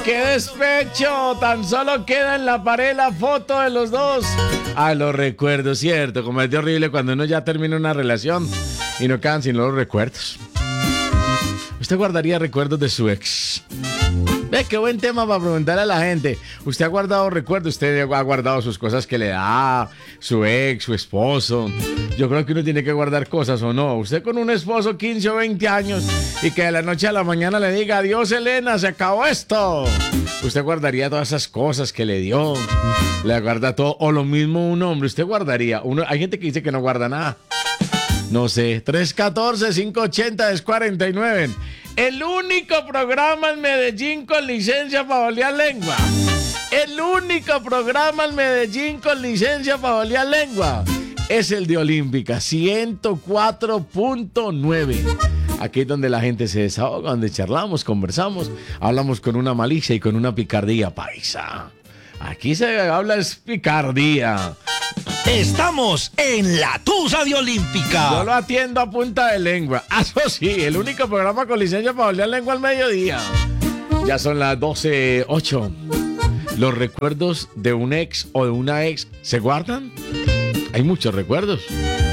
¡Qué despecho! Tan solo queda en la pared la foto de los dos. Ah, los recuerdos, cierto. Como es de horrible cuando uno ya termina una relación y no quedan sino los recuerdos. ¿Usted guardaría recuerdos de su ex? Ve, qué buen tema para preguntarle a la gente. ¿Usted ha guardado recuerdos? ¿Usted ha guardado sus cosas que le da su ex, su esposo? Yo creo que uno tiene que guardar cosas, ¿o no? Usted con un esposo 15 o 20 años y que de la noche a la mañana le diga: adiós, Elena, se acabó esto. ¿Usted guardaría todas esas cosas que le dio? ¿Le guarda todo? O lo mismo un hombre, ¿usted guardaría? Hay gente que dice que no guarda nada. No sé, 314-580-1049. El único programa en Medellín con licencia para bolear lengua. El único programa en Medellín con licencia para bolear lengua es el de Olímpica 104.9. Aquí es donde la gente se desahoga, donde charlamos, conversamos, hablamos con una malicia y con una picardía paisa. Aquí se habla es picardía. Estamos en la Tusa de Olímpica. Yo lo atiendo a punta de lengua. Eso sí, el único programa con licencia para hablar lengua al mediodía. Ya son las 12:08. ¿Los recuerdos de un ex o de una ex se guardan? Hay muchos recuerdos.